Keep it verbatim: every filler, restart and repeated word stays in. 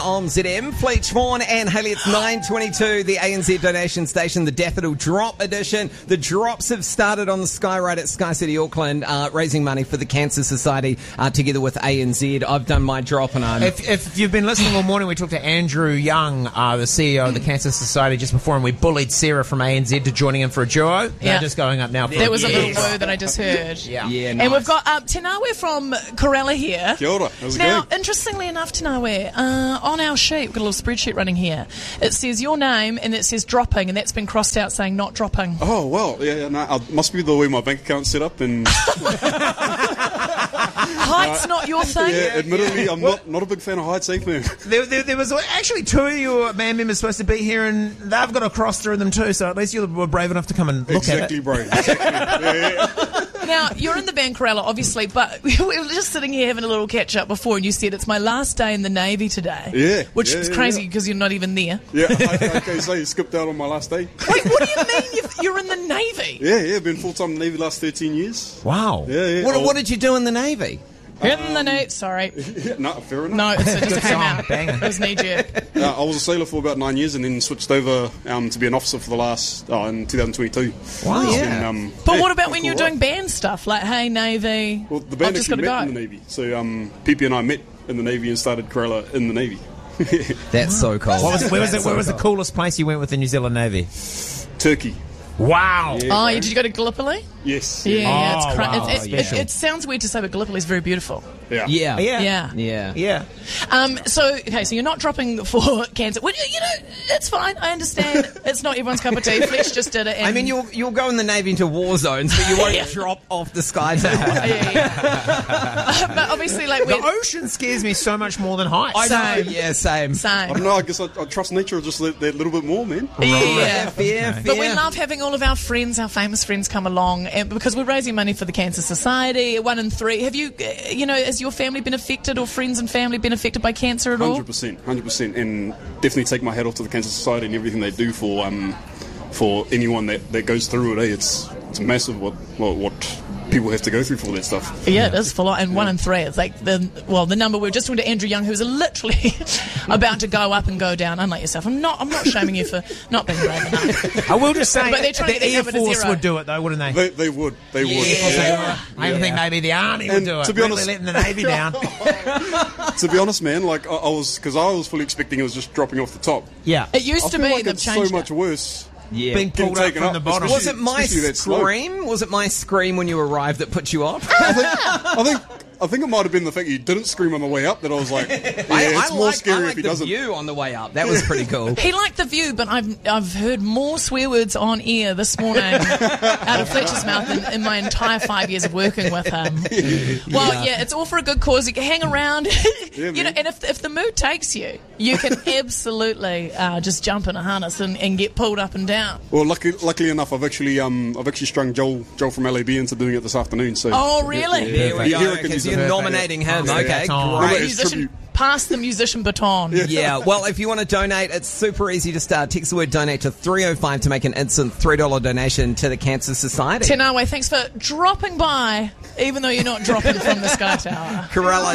On Z M, Fleetch Vaughan and Haley, it's nine twenty-two, the A N Z donation station, the Daffodil Drop edition. The drops have started on the Sky Ride at Sky City Auckland, uh, raising money for the Cancer Society uh, together with A N Z. I've done my drop and I'm... If, if you've been listening all morning, we talked to Andrew Young, uh, the C E O of the Cancer Society, just before, and we bullied Sarah from A N Z to joining in for a duo. They're Yeah. just going up now for There a was a yes. little word that I just heard. Yeah. Yeah, And nice. we've got um, Tanawe from Corella here. Kia ora. How's it Now, going? interestingly enough, Tanawe, uh, on our sheet, we've got a little spreadsheet running here. It says your name and it says dropping, and that's been crossed out saying not dropping. Oh, well, yeah, yeah, no, uh, must be the way my bank account's set up, and Height's not your thing? yeah, admittedly, I'm not, not a big fan of heights, eh, man? There, there, there was actually two of your band members supposed to be here, and they've got a cross through them too, so at least you were brave enough to come and look Exactly, at it. bro. Exactly. Yeah, yeah. Now, you're in the band Corella, obviously, but we were just sitting here having a little catch-up before, and you said it's my last day in the Navy today. Yeah, Which yeah, is yeah, crazy yeah. because you're not even there. Yeah, I, okay, so you skipped out on my last day. Wait, what do you mean you've, you're in the Navy? Yeah, yeah, been full-time in the Navy the last thirteen years. Wow. Yeah, yeah. What, I- what did you do in the Navy? In the Navy, sorry. Yeah, no, fair enough. No, it's, it just Good came song, out. banger. It was knee-jerk. Uh, I was a sailor for about nine years and then switched over um, to be an officer for the last, oh, in twenty twenty-two. Wow. It's Yeah. been, um, But yeah, what about been when cool you're ride. doing band stuff? Like, hey, Navy, Well, the I've band just got actually to met go. in the Navy. So um, P P and I met in the Navy and started Corella in the Navy. That's so cool. What was, where was, That's it, where so was the cool. coolest place you went with the New Zealand Navy? Turkey. Wow. Yeah, Oh, bro. yeah, did you go to Gallipoli? Yes. Yeah, yeah, it's Oh, cra- wow. it, it, it, Special. it sounds weird to say, but Gallipoli is very beautiful. Yeah. Yeah. Yeah. Yeah. Yeah. Yeah. Um, so, okay, so you're not dropping for cancer. Well, you know, it's fine. I understand. It's not everyone's cup of tea. Fletch just did it. And I mean, you'll you'll go in the Navy into war zones, but you won't Yeah. drop off the sky tower. Yeah, yeah. But obviously, like, The we're... ocean scares me so much more than heights. I know. Same. Yeah, same. I Same. don't know, I guess I, I trust nature just that, that little bit more, man. Yeah. fair, fair. But we love having all of our friends, our famous friends, come along, and because we're raising money for the Cancer Society. One in three. Have you, uh, you know, has your family been affected, or friends and family been affected by cancer at all? one hundred percent, one hundred percent. And definitely take my hat off to the Cancer Society and everything they do for um, for anyone that, that goes through it. Eh? It's it's massive what, what what people have to go through for all that stuff. Yeah, it is full on. And one in three. It's like the well, the number we were just talking to Andrew Young, who's literally about to go up and go down. Unlike yourself, I'm not. I'm not shaming you for not being brave enough. I will just say, But they're trying to the get that Air number to Force zero. would do it, though, wouldn't they? They they would, they would. Yeah. I even think maybe the Army would And do it. to be honest- Really letting the Navy down. To be honest, man, like I, I was, because I was fully expecting it was just dropping off the top. Yeah. It used I to feel be. like they've it's so changed much it. worse. Yeah. Being Getting pulled up taken from up, the bottom. especially- Was it my especially that slope. scream? Was it my scream when you arrived that put you off? I think, I think I think it might have been the fact you didn't scream on the way up that I was like, yeah, I, it's I more like, scary I like if he the doesn't. view on the way up. That was pretty cool. He liked the view, but I've I've heard more swear words on air this morning out of Fletcher's mouth than in my entire five years of working with him. Well, yeah, it's all for a good cause. You can hang around, Yeah, you know, man. and if if the mood takes you, you can absolutely uh, just jump in a harness and, and get pulled up and down. Well, lucky, luckily enough, I've actually um I've actually strung Joel Joel from L A B into doing it this afternoon. So Oh, really? There we He- go, he reckons because he's you're a- nominating him. Yeah. Okay, Yeah. Right, great. It's musician, tribute. pass the musician baton. Yeah, well, if you want to donate, it's super easy to start. Text the word donate to three oh five to make an instant three dollars donation to the Cancer Society. Tanawe, thanks for dropping by, even though you're not dropping from the Sky Tower. Corella.